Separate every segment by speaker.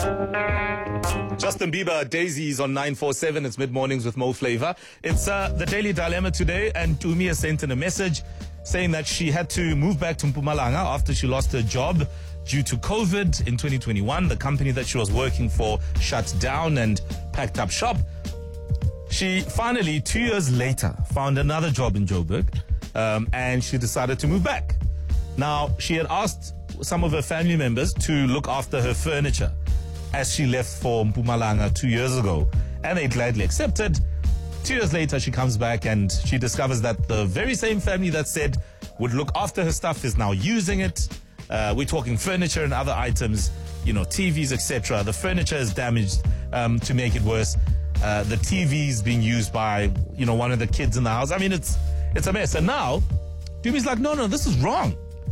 Speaker 1: Justin Bieber, Daisies on 947. It's mid-mornings with Mo Flavor. It's the Daily Dilemma today, and Tumi has sent in a message saying that she had to move back to Mpumalanga after she lost her job due to COVID in 2021. The company that she was working for shut down and packed up shop. She finally, 2 years later, found another job in Joburg, and she decided to move back. Now, she had asked some of her family members to look after her furniture as she left for Mpumalanga 2 years ago, and they gladly accepted. 2 years later, she comes back and she discovers that the very same family that said would look after her stuff is now using it. We're talking furniture and other items, TVs, etc. The furniture is damaged to make it worse. The TV is being used by, one of the kids in the house. I mean, it's a mess. And now, Dumi's like, no, this is wrong.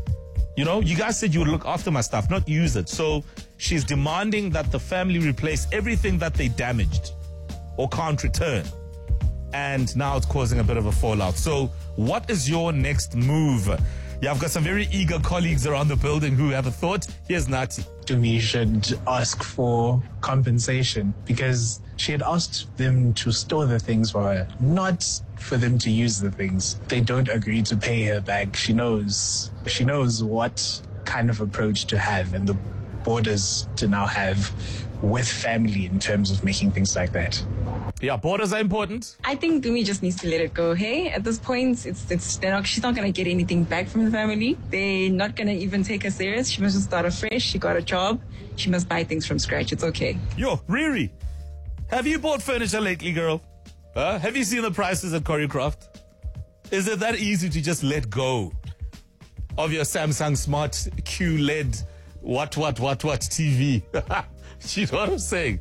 Speaker 1: You guys said you would look after my stuff, not use it. So she's demanding that the family replace everything that they damaged or can't return. And now it's causing a bit of a fallout. So what is your next move? Yeah, I've got some very eager colleagues around the building who have a thought. Here's Nati.
Speaker 2: Tumi should ask for compensation because she had asked them to store the things for her, not for them to use the things. They don't agree to pay her back. She knows what kind of approach to have and the borders to now have with family in terms of making things like that.
Speaker 1: Yeah, borders are important.
Speaker 3: I think Tumi just needs to let it go. Hey, at this point, she's not going to get anything back from the family. They're not going to even take her serious. She must just start afresh. She got a job. She must buy things from scratch. It's okay.
Speaker 1: Yo, Riri, have you bought furniture lately, girl? Have you seen the prices at Choreographed? Is it that easy to just let go of your Samsung Smart QLED what TV? You know what I'm saying?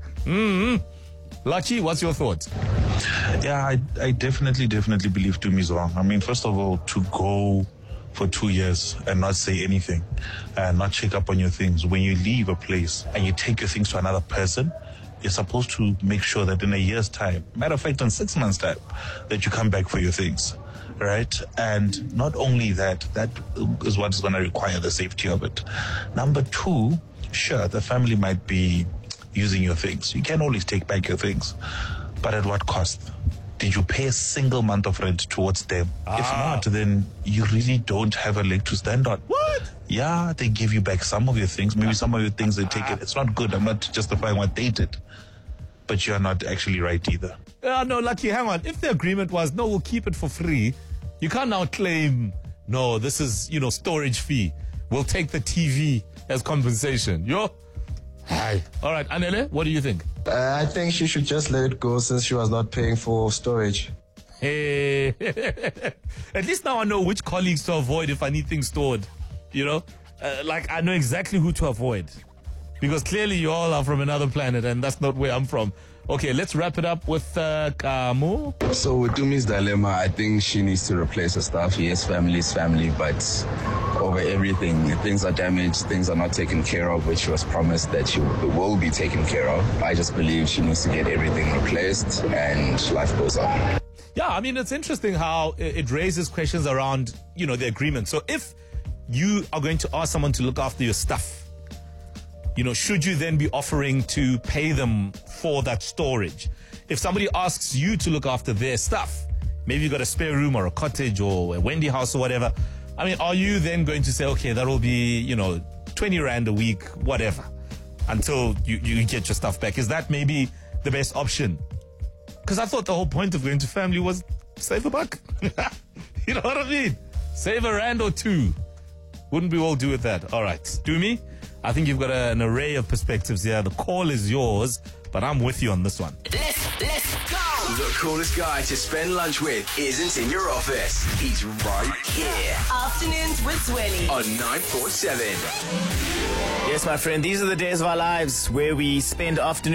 Speaker 1: Lucky, what's your thoughts?
Speaker 4: Yeah, I definitely believe Tumi's wrong. I mean, first of all, to go for 2 years and not say anything and not check up on your things. When you leave a place and you take your things to another person, you're supposed to make sure that in a year's time, matter of fact, in 6 months' time, that you come back for your things, right? And not only that is what is going to require the safety of it. Number two, sure, the family might be using your things. You can always take back your things. But at what cost? Did you pay a single month of rent towards them? If not, then you really don't have a leg to stand on.
Speaker 1: What?
Speaker 4: Yeah, they give you back some of your things. Maybe some of your things they take it. It's not good. I'm not justifying what they did. But you're not actually right either.
Speaker 1: No, Lucky, hang on. If the agreement was, no, we'll keep it for free, you can't now claim, no, this is, storage fee. We'll take the TV as compensation. Hi. All right, Anele, what do you think?
Speaker 5: I think she should just let it go since she was not paying for storage.
Speaker 1: Hey. At least now I know which colleagues to avoid if I need things stored. I know exactly who to avoid. Because clearly you all are from another planet and that's not where I'm from. Okay, let's wrap it up with Kamu.
Speaker 6: So with Tumi's dilemma, I think she needs to replace her stuff. Yes, family is family, but over everything, things are damaged, things are not taken care of, which was promised that she will be taken care of. I just believe she needs to get everything replaced and life goes on.
Speaker 1: Yeah, I mean, it's interesting how it raises questions around, the agreement. So if you are going to ask someone to look after your stuff, should you then be offering to pay them for that storage? If somebody asks you to look after their stuff, maybe you got a spare room or a cottage or a Wendy house or whatever. I mean, are you then going to say, okay, that'll be, 20 Rand a week, whatever, until you get your stuff back? Is that maybe the best option? Because I thought the whole point of going to family was save a buck. You know what I mean? Save a Rand or two. Wouldn't we all do with that? All right. Tumi, I think you've got an array of perspectives here. The call is yours, but I'm with you on this one.
Speaker 7: Let's go! The coolest guy to spend lunch with isn't in your office. He's right here.
Speaker 8: Afternoons with Zweli
Speaker 7: On 947.
Speaker 9: Yes, my friend, these are the days of our lives where we spend afternoons